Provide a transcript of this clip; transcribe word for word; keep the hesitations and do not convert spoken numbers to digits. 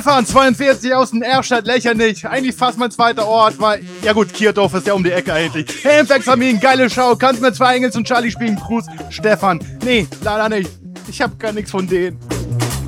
Stefan, zweiundvierzig aus dem Erstadt, lächerlich. Eigentlich fast mein zweiter Ort, weil... Ja gut, Kierdorf ist ja um die Ecke eigentlich. Hey, Empfangsfamilien, geile Schau. Kannst mir zwei Engels und Charlie spielen? Gruß, Stefan. Nee, leider nicht. Ich hab gar nichts von denen.